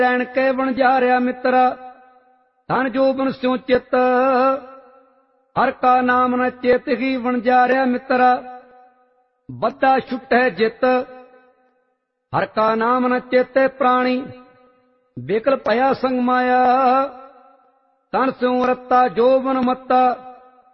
ਤੈਣ ਕੇ ਵਣਜਾਰਿਆ ਮਿੱਤਰਾ ਧਨ ਜੋਬਨ ਸਿਉ ਚਿੱਤ ਹਰ ਕਾ ਨਾਮ ਨ ਚੇਤ ਹੀ ਵਣਜਾਰਿਆ ਮਿੱਤਰਾ ਬੱਧਾ ਛੁਟੈ ਜਿੱਤ ਹਰ ਕਾ ਨਾਮ ਨ ਚੇਤੇ ਪ੍ਰਾਣੀ ਬਿਕਲ ਭਇਆ ਸੰਗ ਮਾਇਆ ਤਨ ਸਿਉ ਰਤਾ ਜੋਬਨ ਮੱਤਾ